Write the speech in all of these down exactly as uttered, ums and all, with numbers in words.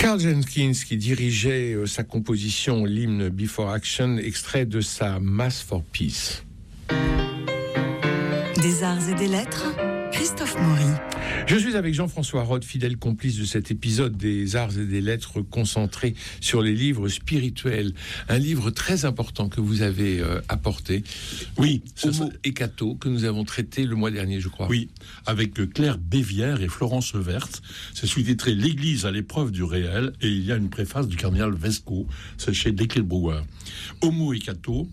Karl Jenkins, qui dirigeait euh, sa composition, l'hymne Before Action, extrait de sa Mass for Peace. Des arts et des lettres, Christophe Maury. Je suis avec Jean-François Roth, fidèle complice de cet épisode des arts et des lettres concentré sur les livres spirituels. Un livre très important que vous avez euh, apporté. Oui, Homo et Cato, que nous avons traité le mois dernier, je crois. Oui, avec Claire Bévière et Florence Verte. C'est sous-titré L'Église à l'épreuve du réel, et il y a une préface du cardinal Vesco, c'est chez Deckelbrouwer. Homo et Cato,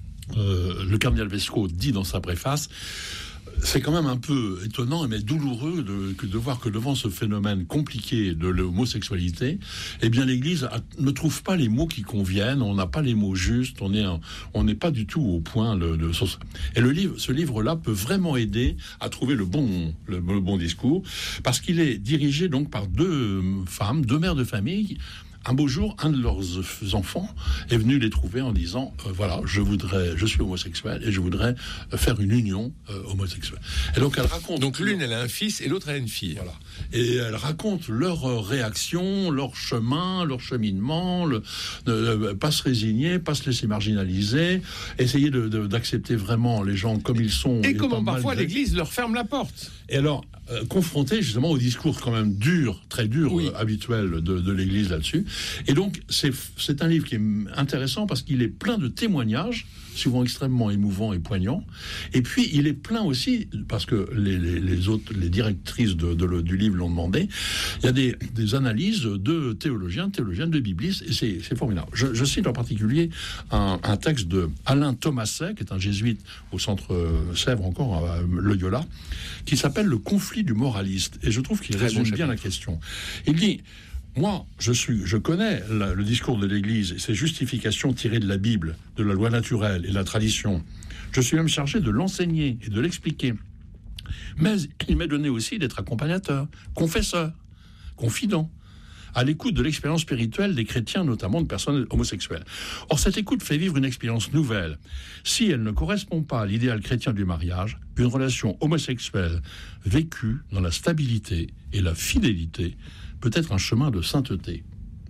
euh, le cardinal Vesco dit dans sa préface, c'est quand même un peu étonnant mais douloureux de, que de voir que devant ce phénomène compliqué de l'homosexualité, eh bien l'Église a, ne trouve pas les mots qui conviennent, on n'a pas les mots justes, on est un, on n'est pas du tout au point de, de et le livre, ce livre-là peut vraiment aider à trouver le bon, le, le bon discours, parce qu'il est dirigé donc par deux femmes, deux mères de famille. Un beau jour, un de leurs enfants est venu les trouver en disant euh, voilà, je voudrais, je suis homosexuel et je voudrais faire une union euh, homosexuelle. Et donc elle raconte. Donc l'une elle a un fils et l'autre elle a une fille. Voilà. Et elle raconte leur réaction, leur chemin, leur cheminement, le, ne pas se résigner, pas se laisser marginaliser, essayer de, de, d'accepter vraiment les gens comme ils sont. Et, et comment parfois malgré... l'Église leur ferme la porte. Et alors, euh, confronté justement au discours quand même dur, très dur, oui. euh, habituel de, de l'Église là-dessus. Et donc, c'est, c'est un livre qui est intéressant parce qu'il est plein de témoignages, souvent extrêmement émouvants et poignants. Et puis, il est plein aussi, parce que les, les, les autres, les directrices de, de, du livre l'ont demandé, il y a des, des analyses de théologiens, théologiennes, de biblistes, et c'est, c'est formidable. Je, je cite en particulier un, un texte de Alain Thomaset, qui est un jésuite au centre Sèvres, encore à Loyola, qui s'appelle Le conflit du moraliste. Et je trouve qu'il résume bon bien la question. Il dit... Moi, je, suis, je connais la, le discours de l'Église et ses justifications tirées de la Bible, de la loi naturelle et de la tradition. Je suis même chargé de l'enseigner et de l'expliquer. Mais il m'est donné aussi d'être accompagnateur, confesseur, confident, à l'écoute de l'expérience spirituelle des chrétiens, notamment de personnes homosexuelles. Or, cette écoute fait vivre une expérience nouvelle. Si elle ne correspond pas à l'idéal chrétien du mariage, une relation homosexuelle vécue dans la stabilité et la fidélité peut être un chemin de sainteté.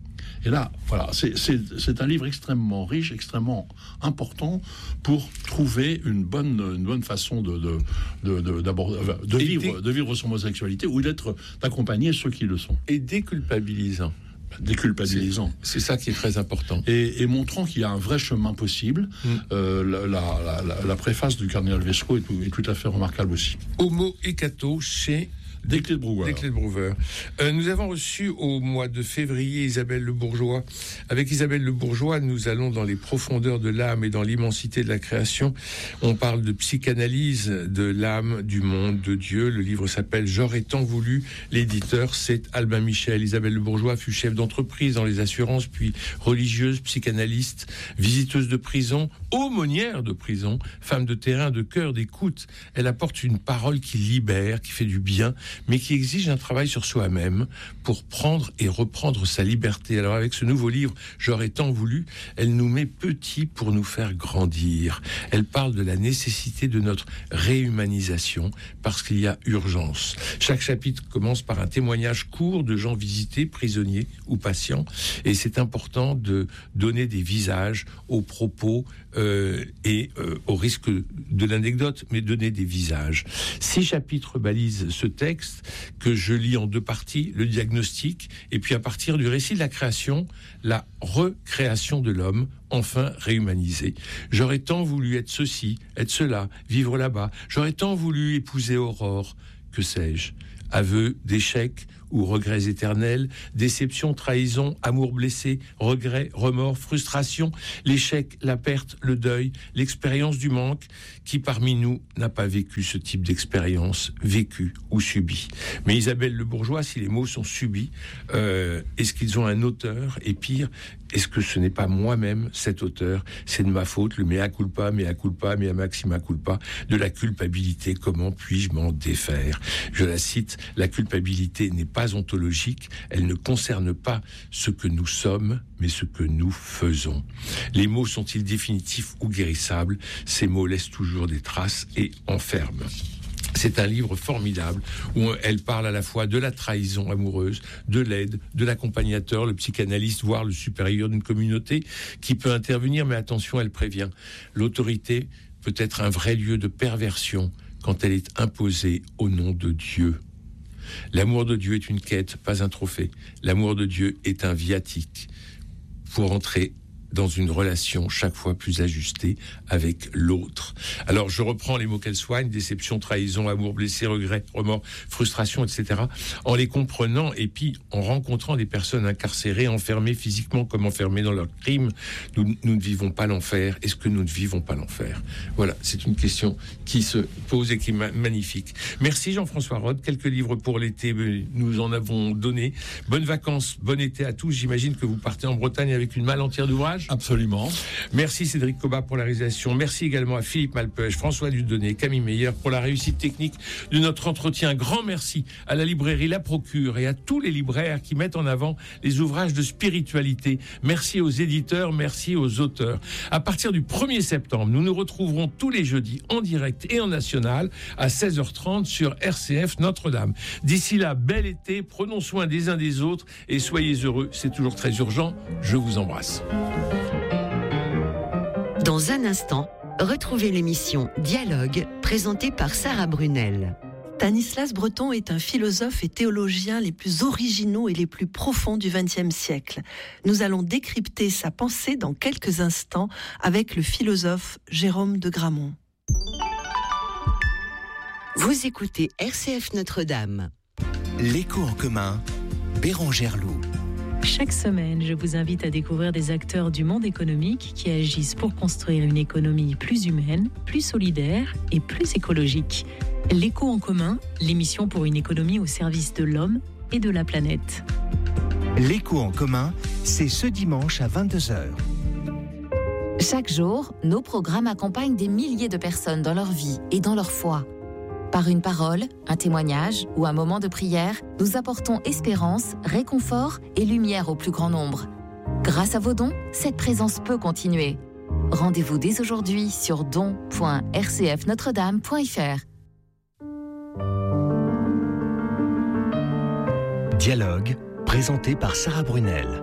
Et là, voilà, c'est, c'est, c'est un livre extrêmement riche, extrêmement important pour trouver une bonne, une bonne façon de, de, de, de, de, de, vivre, de vivre son homosexualité ou d'être, d'accompagner ceux qui le sont. Et déculpabilisant. Déculpabilisant. C'est, c'est ça qui est très important. Et, et montrant qu'il y a un vrai chemin possible. Mm. Euh, la, la, la, la préface du cardinal Vesco est, est tout à fait remarquable aussi. Homo et Cato chez... Deckelbrouwer. Deckelbrouwer. Euh, nous avons reçu au mois de février Isabelle Le Bourgeois. Avec Isabelle Le Bourgeois, nous allons dans les profondeurs de l'âme et dans l'immensité de la création. On parle de psychanalyse de l'âme, du monde, de Dieu. Le livre s'appelle J'aurais tant voulu. L'éditeur, c'est Albin Michel. Isabelle Le Bourgeois fut chef d'entreprise dans les assurances, puis religieuse, psychanalyste, visiteuse de prison, aumônière de prison, femme de terrain, de cœur, d'écoute. Elle apporte une parole qui libère, qui fait du bien, mais qui exige un travail sur soi-même pour prendre et reprendre sa liberté. Alors avec ce nouveau livre, J'aurais tant voulu, elle nous met petits pour nous faire grandir. Elle parle de la nécessité de notre réhumanisation parce qu'il y a urgence. Chaque chapitre commence par un témoignage court de gens visités, prisonniers ou patients, et c'est important de donner des visages aux propos euh, et euh, au risque de l'anecdote, mais donner des visages. Six chapitres balisent ce texte que je lis en deux parties, le diagnostic, et puis à partir du récit de la création, la recréation de l'homme, enfin réhumanisé. J'aurais tant voulu être ceci, être cela, vivre là-bas. J'aurais tant voulu épouser Aurore, que sais-je. Aveux d'échec ou regrets éternels, déception, trahison, amour blessé, regrets, remords, frustration, l'échec, la perte, le deuil, l'expérience du manque. Qui parmi nous n'a pas vécu ce type d'expérience, vécu ou subi? Mais Isabelle Le Bourgeois, si les mots sont subis, euh, est-ce qu'ils ont un auteur? Et pire, est-ce que ce n'est pas moi-même cet auteur? C'est de ma faute, le mea culpa, mea culpa, mea maxima culpa, de la culpabilité. Comment puis-je m'en défaire? Je la cite, la culpabilité n'est pas ontologique, elle ne concerne pas ce que nous sommes, mais ce que nous faisons. Les mots sont-ils définitifs ou guérissables? Ces mots laissent toujours des traces et enferment. C'est un livre formidable où elle parle à la fois de la trahison amoureuse, de l'aide, de l'accompagnateur, le psychanalyste, voire le supérieur d'une communauté qui peut intervenir. Mais attention, elle prévient. L'autorité peut être un vrai lieu de perversion quand elle est imposée au nom de Dieu. L'amour de Dieu est une quête, pas un trophée. L'amour de Dieu est un viatique pour entrer dans une relation chaque fois plus ajustée avec l'autre. Alors, je reprends les mots qu'elle soigne, déception, trahison, amour blessé, regret, remords, frustration, et cetera, en les comprenant et puis en rencontrant des personnes incarcérées, enfermées physiquement comme enfermées dans leurs crimes. Nous, nous ne vivons pas l'enfer. Est-ce que nous ne vivons pas l'enfer? Voilà, c'est une question qui se pose et qui est magnifique. Merci Jean-François Rode. Quelques livres pour l'été, nous en avons donné. Bonnes vacances, bon été à tous. J'imagine que vous partez en Bretagne avec une malle entière d'ouvrages. Absolument. Merci Cédric Cobat pour la réalisation. Merci également à Philippe Malpeuch, François Dudonné, Camille Meyer pour la réussite technique de notre entretien. Grand merci à la librairie La Procure et à tous les libraires qui mettent en avant les ouvrages de spiritualité. Merci aux éditeurs, merci aux auteurs. À partir du premier septembre, nous nous retrouverons tous les jeudis en direct et en national à seize heures trente sur R C F Notre-Dame. D'ici là, bel été, prenons soin des uns des autres et soyez heureux. C'est toujours très urgent. Je vous embrasse. Dans un instant, retrouvez l'émission Dialogue, présentée par Sarah Brunel. Stanislas Breton est un philosophe et théologien les plus originaux et les plus profonds du vingtième siècle. Nous allons décrypter sa pensée dans quelques instants avec le philosophe Jérôme de Gramont. Vous écoutez R C F Notre-Dame. L'écho en commun, Bérangère Loup. Chaque semaine, je vous invite à découvrir des acteurs du monde économique qui agissent pour construire une économie plus humaine, plus solidaire et plus écologique. L'écho en commun, l'émission pour une économie au service de l'homme et de la planète. L'écho en commun, c'est ce dimanche à vingt-deux heures. Chaque jour, nos programmes accompagnent des milliers de personnes dans leur vie et dans leur foi. Par une parole, un témoignage ou un moment de prière, nous apportons espérance, réconfort et lumière au plus grand nombre. Grâce à vos dons, cette présence peut continuer. Rendez-vous dès aujourd'hui sur don point r c f notre dame point f r. Dialogue, présenté par Sarah Brunel.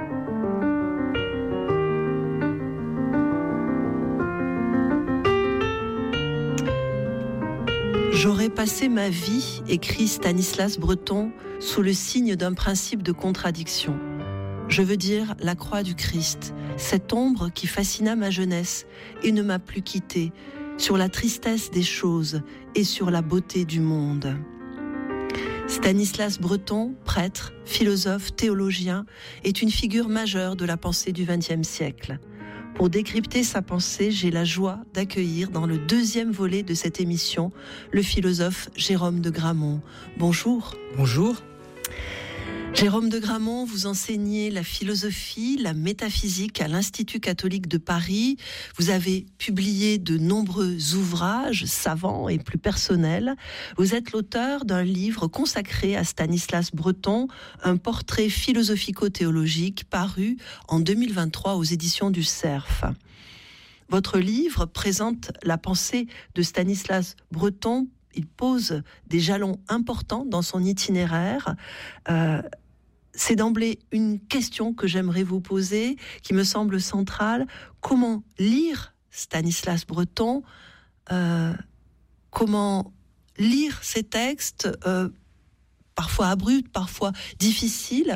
J'aurais passé ma vie, écrit Stanislas Breton, sous le signe d'un principe de contradiction. Je veux dire la croix du Christ, cette ombre qui fascina ma jeunesse et ne m'a plus quittée, sur la tristesse des choses et sur la beauté du monde. Stanislas Breton, prêtre, philosophe, théologien, est une figure majeure de la pensée du vingtième siècle. Pour décrypter sa pensée, j'ai la joie d'accueillir dans le deuxième volet de cette émission le philosophe Jérôme de Gramont. Bonjour. Bonjour. Jérôme de Gramont, vous enseignez la philosophie, la métaphysique à l'Institut catholique de Paris. Vous avez publié de nombreux ouvrages savants et plus personnels. Vous êtes l'auteur d'un livre consacré à Stanislas Breton, un portrait philosophico-théologique paru en deux mille vingt-trois aux éditions du Cerf. Votre livre présente la pensée de Stanislas Breton. Il pose des jalons importants dans son itinéraire. Euh, c'est d'emblée une question que j'aimerais vous poser, qui me semble centrale. Comment lire Stanislas Breton ? euh, Comment lire ces textes, euh, parfois abrupts, parfois difficiles ?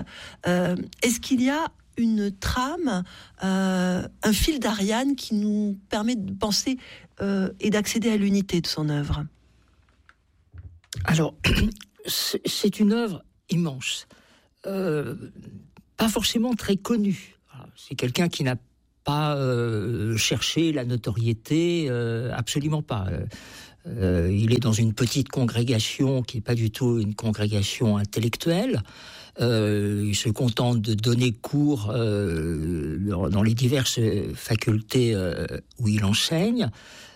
euh, Est-ce qu'il y a une trame, euh, un fil d'Ariane qui nous permet de penser euh, et d'accéder à l'unité de son œuvre ? Alors, c'est une œuvre immense, euh, pas forcément très connue. C'est quelqu'un qui n'a pas euh, cherché la notoriété, euh, absolument pas. Euh, il est dans une petite congrégation qui n'est pas du tout une congrégation intellectuelle. Euh, il se contente de donner cours euh, dans les diverses facultés euh, où il enseigne.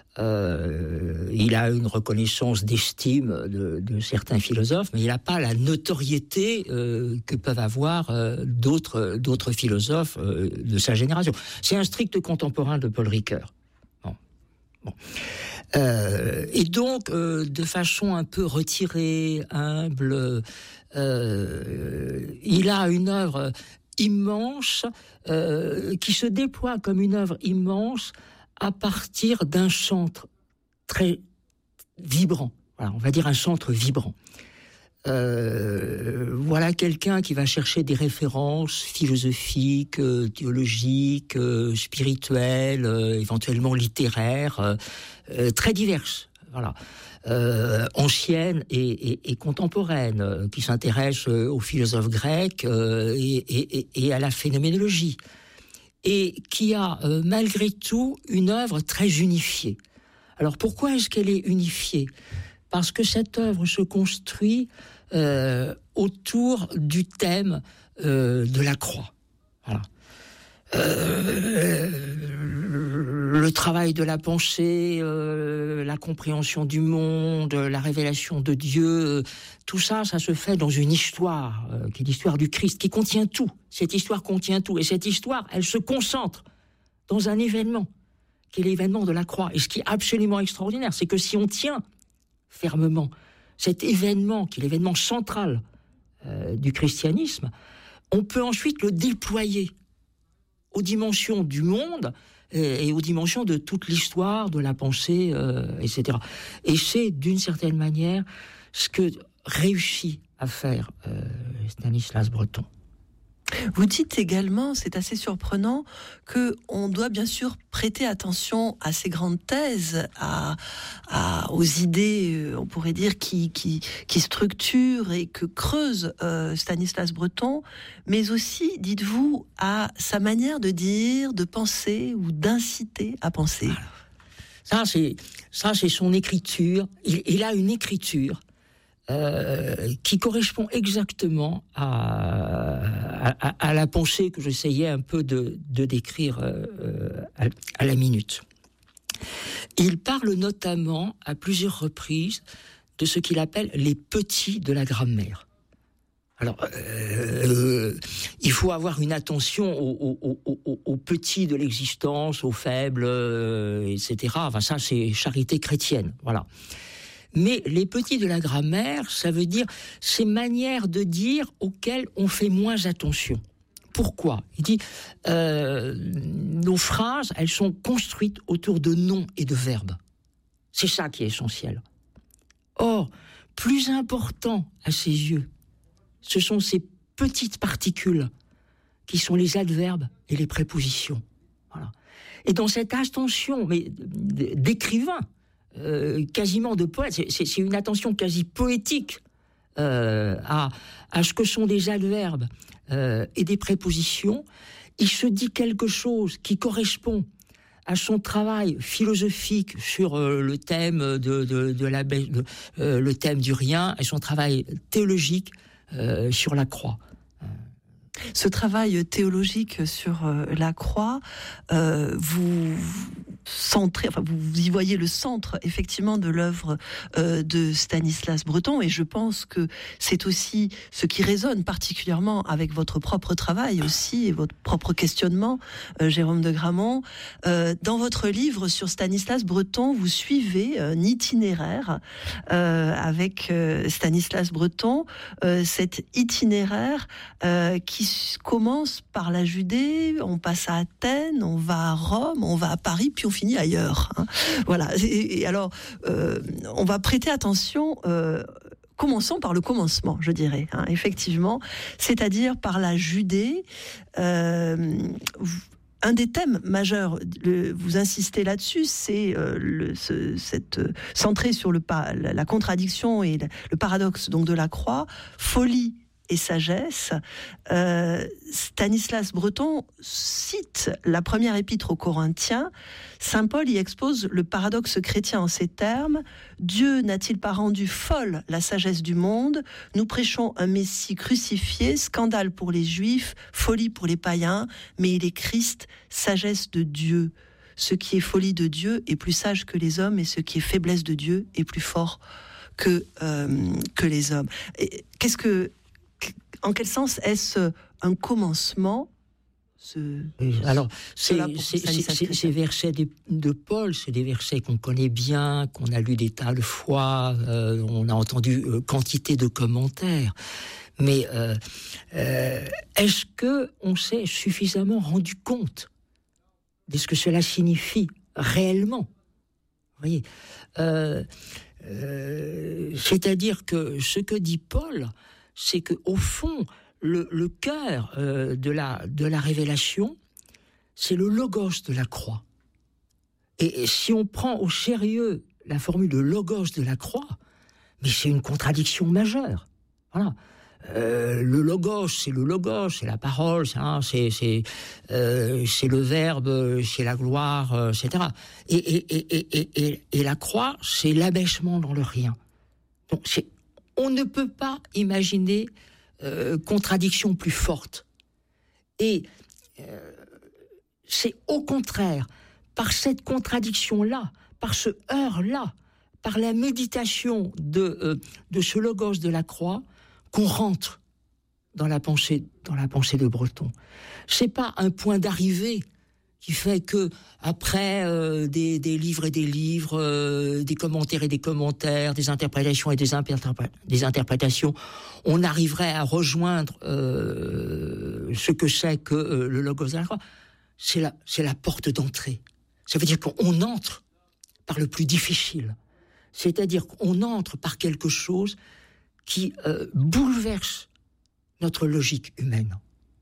Euh, il a une reconnaissance d'estime de, de certains philosophes, mais il n'a pas la notoriété euh, que peuvent avoir euh, d'autres, d'autres philosophes euh, de sa génération. C'est un strict contemporain de Paul Ricoeur. Bon. Bon. Euh, et donc, euh, de façon un peu retirée, humble, euh, il a une œuvre immense euh, qui se déploie comme une œuvre immense à partir d'un centre très vibrant. Voilà, on va dire un centre vibrant. Euh, voilà quelqu'un qui va chercher des références philosophiques, euh, théologiques, euh, spirituelles, euh, éventuellement littéraires, euh, euh, très diverses. Voilà. Euh, anciennes et, et, et contemporaines, euh, qui s'intéressent euh, aux philosophes grecs euh, et, et, et à la phénoménologie, et qui a euh, malgré tout une œuvre très unifiée. Alors pourquoi est-ce qu'elle est unifiée ? Parce que cette œuvre se construit euh, autour du thème euh, de la croix. Voilà. Euh, le travail de la pensée, euh, la compréhension du monde, la révélation de Dieu, euh, tout ça, ça se fait dans une histoire, euh, qui est l'histoire du Christ, qui contient tout. Cette histoire contient tout. Et cette histoire, elle se concentre dans un événement, qui est l'événement de la croix. Et ce qui est absolument extraordinaire, c'est que si on tient fermement cet événement, qui est l'événement central euh, du christianisme, on peut ensuite le déployer aux dimensions du monde et, et aux dimensions de toute l'histoire, de la pensée, euh, et cetera. Et c'est, d'une certaine manière, ce que réussit à faire euh, Stanislas Breton. Vous dites également, c'est assez surprenant, qu'on doit bien sûr prêter attention à ces grandes thèses, à, à, aux idées, on pourrait dire, qui, qui, qui structurent et que creuse euh, Stanislas Breton, mais aussi, dites-vous, à sa manière de dire, de penser ou d'inciter à penser. Ça, c'est, ça, c'est son écriture. Il, il a une écriture Euh, qui correspond exactement à, à, à la pensée que j'essayais un peu de, de décrire euh, à, à la minute. Il parle notamment à plusieurs reprises de ce qu'il appelle les petits de la grammaire. Alors, euh, il faut avoir une attention aux, aux, aux, aux petits de l'existence, aux faibles, euh, et cetera. Enfin, ça, c'est charité chrétienne, voilà. Mais les petits de la grammaire, ça veut dire ces manières de dire auxquelles on fait moins attention. Pourquoi ? Il dit, euh, nos phrases, elles sont construites autour de noms et de verbes. C'est ça qui est essentiel. Or, plus important à ses yeux, ce sont ces petites particules qui sont les adverbes et les prépositions. Voilà. Et dans cette attention mais d'écrivain, Euh, quasiment de poète, c'est, c'est, c'est une attention quasi poétique euh, à, à ce que sont des adverbes euh, et des prépositions. Il se dit quelque chose qui correspond à son travail philosophique sur euh, le thème de, de, de la, de, euh, le thème du rien, et son travail théologique euh, sur la croix. Ce travail théologique sur euh, la croix, euh, vous centrez, enfin vous y voyez le centre effectivement de l'œuvre euh, de Stanislas Breton, et je pense que c'est aussi ce qui résonne particulièrement avec votre propre travail aussi et votre propre questionnement, euh, Jérôme de Gramont. Euh, dans votre livre sur Stanislas Breton, vous suivez un itinéraire euh, avec euh, Stanislas Breton, euh, cet itinéraire euh, qui commence par la Judée, on passe à Athènes, on va à Rome, on va à Paris, puis on finit ailleurs. Hein. Voilà. Et, et alors, euh, on va prêter attention. Euh, commençons par le commencement, je dirais. Hein, effectivement, c'est-à-dire par la Judée. Euh, Un des thèmes majeurs, le, vous insistez là-dessus, c'est euh, le, ce, cette euh, centré sur le la, la contradiction et le, le paradoxe donc de la croix, folie et sagesse. Euh, Stanislas Breton cite la première épître aux Corinthiens. Saint Paul y expose le paradoxe chrétien en ces termes: Dieu n'a-t-il pas rendu folle la sagesse du monde ? Nous prêchons un Messie crucifié, scandale pour les Juifs, folie pour les païens, mais il est Christ, sagesse de Dieu. Ce qui est folie de Dieu est plus sage que les hommes, et ce qui est faiblesse de Dieu est plus fort que, euh, que les hommes. Et qu'est-ce que En quel sens est-ce un commencement, ce, Alors, c'est, c'est, c'est, c'est, ces versets de, de Paul, c'est des versets qu'on connaît bien, qu'on a lu des tas de fois, euh, on a entendu euh, quantité de commentaires. Mais euh, euh, est-ce qu'on s'est suffisamment rendu compte de ce que cela signifie réellement ? Vous voyez, euh, euh, c'est-à-dire que ce que dit Paul, c'est qu'au fond, le, le cœur euh, de, la, de la révélation, c'est le logos de la croix. Et, et si on prend au sérieux la formule de logos de la croix, mais c'est une contradiction majeure. Voilà. Euh, le logos, c'est le logos, c'est la parole, c'est, hein, c'est, c'est, euh, c'est le verbe, c'est la gloire, euh, et cetera. Et, et, et, et, et, et la croix, c'est l'abaissement dans le rien. Donc, c'est, on ne peut pas imaginer euh, contradiction plus forte. Et euh, c'est au contraire, par cette contradiction-là, par ce heurt-là, par la méditation de, euh, de ce logos de la croix, qu'on rentre dans la pensée, dans la pensée de Breton. C'est pas un point d'arrivée qui fait que après euh, des, des livres et des livres, euh, des commentaires et des commentaires, des interprétations et des, interpré- des interprétations, on arriverait à rejoindre euh, ce que c'est que euh, le logos de la croix. C'est la, c'est la porte d'entrée. Ça veut dire qu'on entre par le plus difficile. C'est-à-dire qu'on entre par quelque chose qui euh, bouleverse notre logique humaine.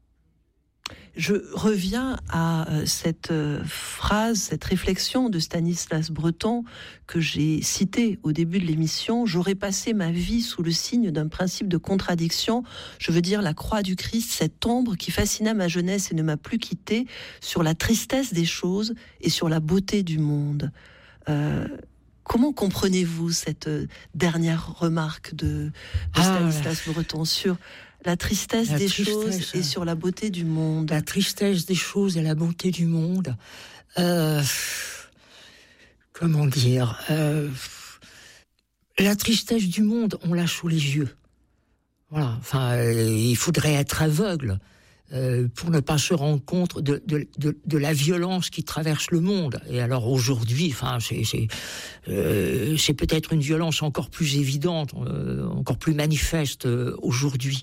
Je reviens à euh, cette euh, phrase, cette réflexion de Stanislas Breton que j'ai citée au début de l'émission. « J'aurais passé ma vie sous le signe d'un principe de contradiction. Je veux dire la croix du Christ, cette ombre qui fascina ma jeunesse et ne m'a plus quitté, sur la tristesse des choses et sur la beauté du monde. Euh, » Comment comprenez-vous cette dernière remarque de, de ah, Stanislas la... Breton sur la tristesse la des tristesse, choses et sur la beauté du monde ? La tristesse des choses et la beauté du monde. Euh, comment dire euh, La tristesse du monde, on l'a sous les yeux. Voilà. Enfin, euh, il faudrait être aveugle Euh, pour ne pas se rendre compte de, de, de, de la violence qui traverse le monde. Et alors aujourd'hui, enfin, c'est, c'est, euh, c'est peut-être une violence encore plus évidente, euh, encore plus manifeste euh, aujourd'hui.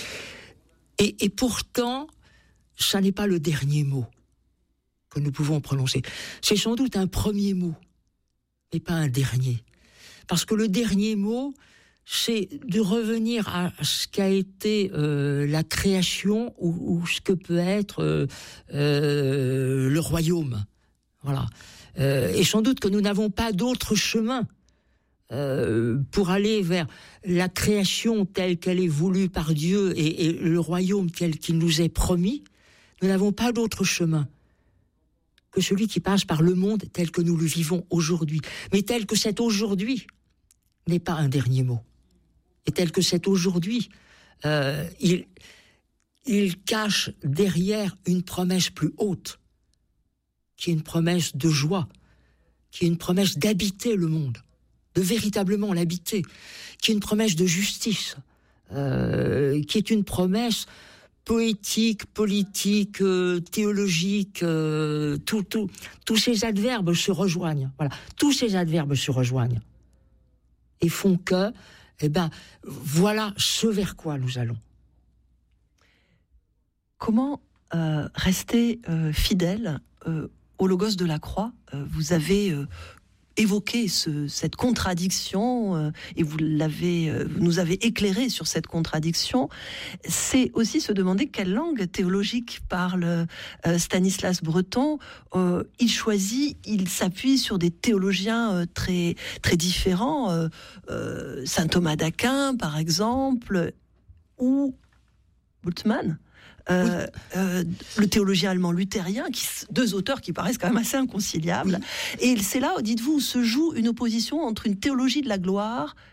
Et, et pourtant, ça n'est pas le dernier mot que nous pouvons prononcer. C'est sans doute un premier mot, mais pas un dernier. Parce que le dernier mot, c'est de revenir à ce qu'a été euh, la création ou, ou ce que peut être euh, euh, le royaume. Voilà. Euh, et sans doute que nous n'avons pas d'autre chemin euh, pour aller vers la création telle qu'elle est voulue par Dieu et, et le royaume tel qu'il nous est promis. Nous n'avons pas d'autre chemin que celui qui passe par le monde tel que nous le vivons aujourd'hui. Mais tel que cet aujourd'hui n'est pas un dernier mot. Et tel que c'est aujourd'hui, euh, il, il cache derrière une promesse plus haute, qui est une promesse de joie, qui est une promesse d'habiter le monde, de véritablement l'habiter, qui est une promesse de justice, euh, qui est une promesse poétique, politique, euh, théologique, euh, tout, tout, tous ces adverbes se rejoignent. Voilà, tous ces adverbes se rejoignent et font que Eh bien, voilà ce vers quoi nous allons. Comment euh, rester euh, fidèle euh, au logos de la croix ? euh, Vous avez euh, évoqué ce, cette contradiction euh, et vous l'avez, euh, vous nous avez éclairé sur cette contradiction. C'est aussi se demander quelle langue théologique parle euh, Stanislas Breton. Euh, il choisit, il s'appuie sur des théologiens euh, très très différents, euh, euh, saint Thomas d'Aquin par exemple, ou Bultmann. Euh, oui. euh, le théologien allemand luthérien, qui, deux auteurs qui paraissent quand même assez inconciliables. Oui. Et c'est là, dites-vous, où se joue une opposition entre une théologie de la gloire